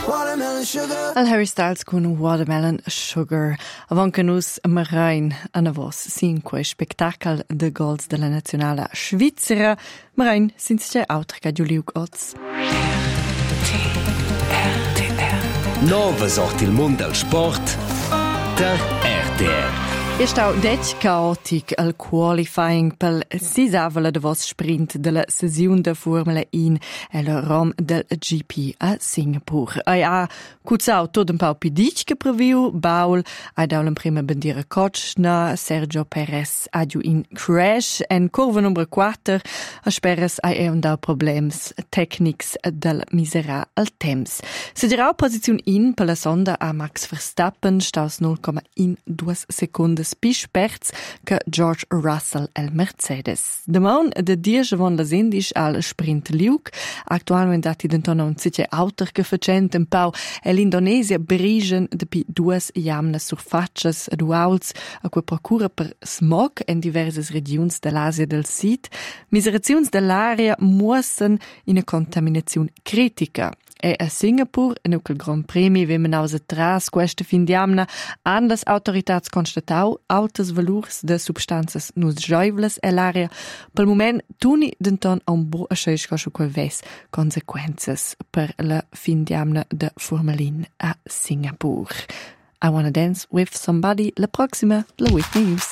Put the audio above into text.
Watermelon sugar. Al Harry Styles con Watermelon Sugar. Avon che nus Marein an avos cinque spectacle de gols della nazionale svizzera. Marein sind c'è autre che Giuliu Goz. Nova sorti il mondo del sport der RTR. E stau det chaotic al qualifying pel sisavela de vos sprint della sesiun de Formula 1 e la rom del GP a Singapur. Ai ha cuzzau tot un pau pidic che previu, Baul, ai daulen prima bandira Kotschna, Sergio Perez adiu in crash, en curva numero 4, a speres ai un dau problems technics del misera al temps. Se dirau posiziun in per la sonda a Max Verstappen, staus 0,12 sekundes più perz che George Russell el Mercedes. Demon de dies von la sindis al sprint liug, actualmente dati d'entona un zice auter che facent un pau e l'Indonesia brigen de pi duas jamne surfacias duals a quei procura per smog en diverses regions dell'Asia del Sud, miserazions dell'area muossen in a contaminazione critica. E a Singapur, in quel Grand Premi, wenn man aus tras questa fin diamna, han las autoritats constatau altas valurs de substanzas nus joivles e l'area. Pel moment, tuni denton un bo a scheisca su quel ves consequences per la fin diamna de Formalin a Singapur. I Wanna Dance with Somebody, la proxima, la Week News.